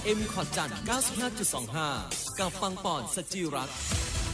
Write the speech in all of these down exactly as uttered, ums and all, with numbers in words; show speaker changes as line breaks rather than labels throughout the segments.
เอ็มคอร์ดจัน เก้าสิบห้าจุดสองห้า กับปังปอนสจิรัตน์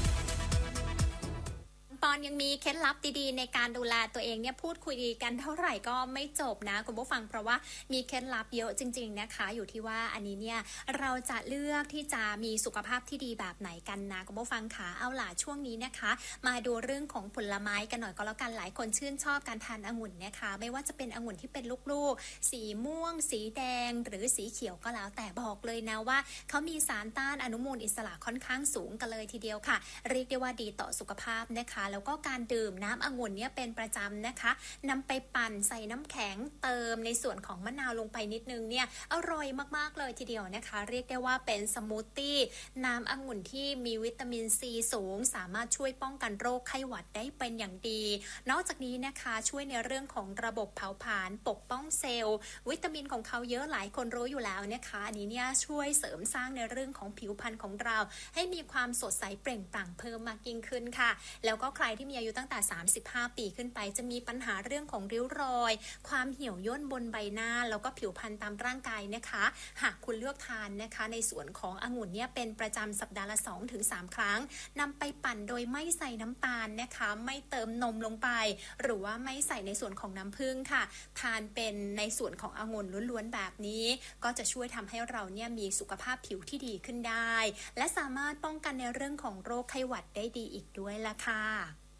ปอนยังมีเคล็ดลับดีๆในการดูแลตัวเองเนี่ยพูดคุยกันเท่าไหร่ก็ไม่จบนะคุณผู้ฟังเพราะว่ามีเคล็ดลับเยอะจริงๆนะคะอยู่ที่ว่าอันนี้เนี่ยเราจะเลือกที่จะมีสุขภาพที่ดีแบบไหนกันนะคุณผู้ฟังคะเอาล่ะช่วงนี้นะคะมาดูเรื่องของผลไม้กันหน่อยก็แล้วกันหลายคนชื่นชอบการทานองุ่นนะคะไม่ว่าจะเป็นองุ่นที่เป็นลูกๆสีม่วงสีแดงหรือสีเขียวก็แล้วแต่บอกเลยนะว่าเขามีสารต้านอนุมูลอิสระค่อนข้างสูงกันเลยทีเดียวค่ะเรียกได้ว่าดีต่อสุขภาพนะคะแล้วก็การดื่มน้ำองุ่นเนี่ยเป็นประจำนะคะนำไปปั่นใส่น้ำแข็งเติมในส่วนของมะนาวลงไปนิดนึงเนี่ยอร่อยมากๆเลยทีเดียวนะคะเรียกได้ว่าเป็นสมูทตี้น้ำองุ่นที่มีวิตามินซีสูงสามารถช่วยป้องกันโรคไข้หวัดได้เป็นอย่างดีนอกจากนี้นะคะช่วยในเรื่องของระบบเผาผลาญปกป้องเซลล์วิตามินของเขาเยอะหลายคนรู้อยู่แล้วนะคะอันนี้เนี่ยช่วยเสริมสร้างในเรื่องของผิวพรรณของเราให้มีความสดใสเปล่งปลั่งเพิ่มมากยิ่งขึ้นค่ะแล้วก็ใครที่มีอายุตั้งแต่สามสิบห้าปีขึ้นไปจะมีปัญหาเรื่องของริ้วรอยความเหี่ยวย่นบนใบหน้าแล้วก็ผิวพรรณตามร่างกายนะคะหากคุณเลือกทานนะคะในส่วนขององุ่นเนี่ยเป็นประจำสัปดาห์ละ สองถึงสาม ครั้งนำไปปั่นโดยไม่ใส่น้ำตาลนะคะไม่เติมนมลงไปหรือว่าไม่ใส่ในส่วนของน้ำผึ้งค่ะทานเป็นในส่วนขององุ่นล้วนๆแบบนี้ก็จะช่วยทำให้เราเนี่ยมีสุขภาพผิวที่ดีขึ้นได้และสามารถป้องกันในเรื่องของโรคไข้หวัดได้ดีอีกด้วยล่ะค่ะ